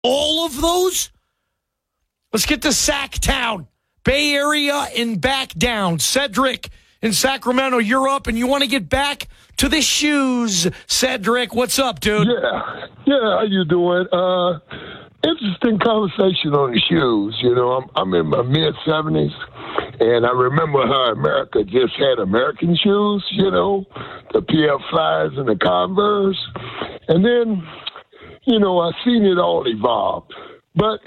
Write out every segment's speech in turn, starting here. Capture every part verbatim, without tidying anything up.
all of those? Let's get to Sacktown, Bay Area, and back down. Cedric in Sacramento, you're up, and you want to get back to the shoes. Cedric, what's up, dude? Yeah, yeah. How you doing? Uh, interesting conversation on the shoes. You know, I'm I'm in my mid seventies, and I remember how America just had American shoes. You know, the P F Flyers and the Converse, and then, you know, I seen it all evolve. But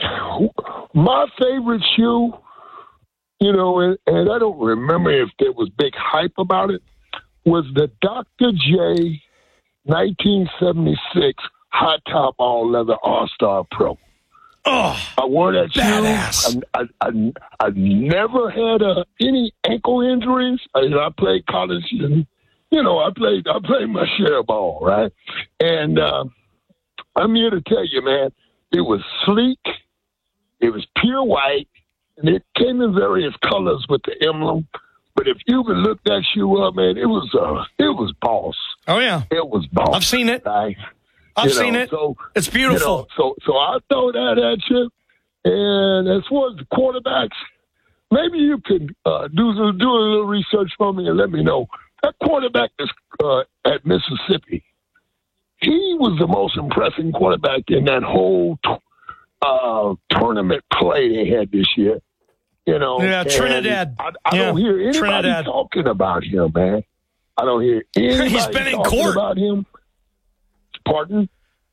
my favorite shoe, you know, and, and I don't remember if there was big hype about it, was the Doctor J nineteen seventy-six high top all leather All Star Pro. Oh, I wore that badass. shoe. I, I, I, I never had uh, any ankle injuries. I, I played college, and you know, I played I played my share of ball, right? And uh, I'm here to tell you, man, it was sleek, it was pure white, and it came in various colors with the emblem. But if you could look that shoe up, man, it was uh, it was boss. Oh yeah, it was boss. I've seen it. Right? I've you know, seen it. So it's beautiful. You know, so so I throw that at you. And as far as the quarterbacks, maybe you could uh, do do a little research for me and let me know. That quarterback is uh, at Mississippi. He was the most impressive quarterback in that whole uh, tournament play they had this year. You know, yeah, Trinidad. I, I yeah. don't hear anybody Trinidad. talking about him, man. I don't hear anybody He's been in talking court. about him. Pardon?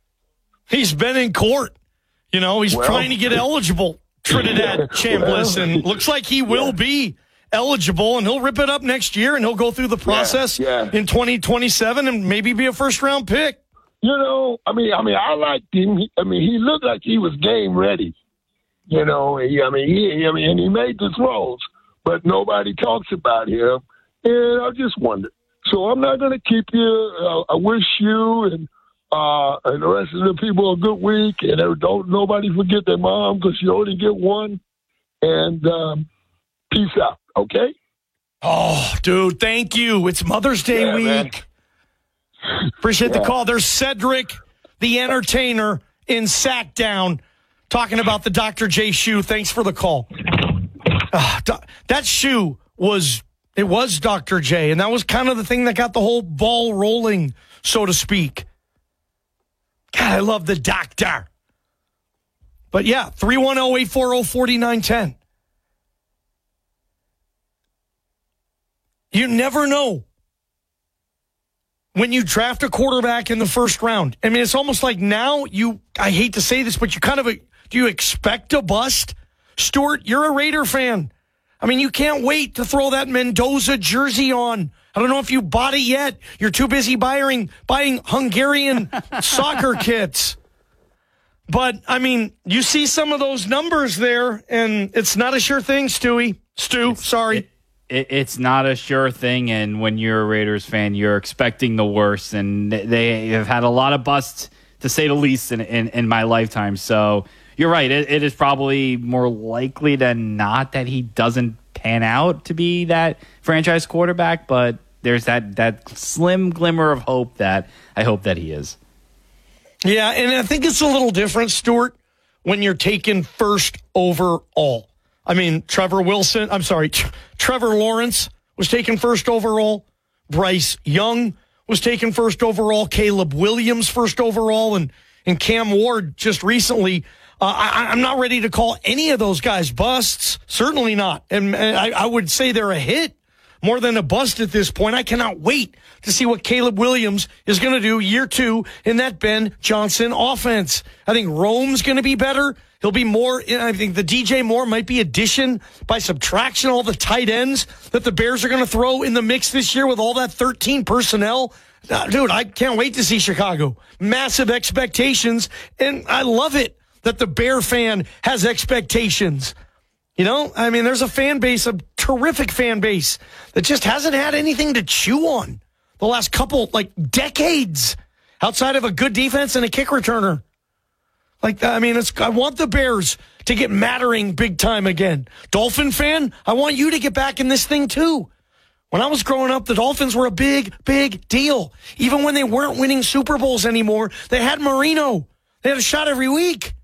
He's been in court. You know, he's well, trying to get eligible. Trinidad Chambliss, well, and looks like he will yeah. be eligible, and he'll rip it up next year, and he'll go through the process yeah, yeah. in twenty twenty-seven, and maybe be a first round pick. You know, I mean, I mean, I liked him. He, I mean, he looked like he was game ready. You know, he, I mean, he, I mean, and he made the throws, but nobody talks about him. And I just wondered. So I'm not going to keep you. Uh, I wish you and uh, and the rest of the people a good week. And don't nobody forget their mom, because you only get one. And um, peace out. Okay. Oh, dude, thank you. It's Mother's Day yeah, week. Man. Appreciate yeah. the call. There's Cedric, the entertainer, in Sacktown, talking about the Doctor J shoe. Thanks for the call. Uh, that shoe was, it was Doctor J, and that was kind of the thing that got the whole ball rolling, so to speak. God, I love the doctor. But yeah, three one zero, eight four zero, four nine one zero. You never know when you draft a quarterback in the first round. I mean, it's almost like now you, I hate to say this, but you kind of, do you expect a bust? Stuart, you're a Raider fan. I mean, you can't wait to throw that Mendoza jersey on. I don't know if you bought it yet. You're too busy buying, buying Hungarian soccer kits. But, I mean, you see some of those numbers there, and it's not a sure thing, Stewie. Stu, it's, sorry. It, it, it's not a sure thing, and when you're a Raiders fan, you're expecting the worst, and they have had a lot of busts, to say the least, in, in, in my lifetime. So you're right. It, it is probably more likely than not that he doesn't pan out to be that franchise quarterback, but there's that, that slim glimmer of hope that I hope that he is. Yeah, and I think it's a little different, Stuart, when you're taken first overall. I mean, Trevor Wilson, I'm sorry, T- Trevor Lawrence was taken first overall. Bryce Young was taken first overall. Caleb Williams first overall. And, and Cam Ward just recently. Uh, I, I'm not ready to call any of those guys busts. Certainly not. And, and I, I would say they're a hit more than a bust at this point. I cannot wait to see what Caleb Williams is going to do year two in that Ben Johnson offense. I think Rome's going to be better. He'll be more, I think the D J Moore might be addition by subtraction, all the tight ends that the Bears are going to throw in the mix this year with all that thirteen personnel. Uh, dude, I can't wait to see Chicago. Massive expectations, and I love it that the Bear fan has expectations. You know, I mean, there's a fan base, a terrific fan base that just hasn't had anything to chew on the last couple, like, decades outside of a good defense and a kick returner. Like, I mean, it's, I want the Bears to get mattering big time again. Dolphin fan, I want you to get back in this thing too. When I was growing up, the Dolphins were a big, big deal. Even when they weren't winning Super Bowls anymore, they had Marino. They had a shot every week.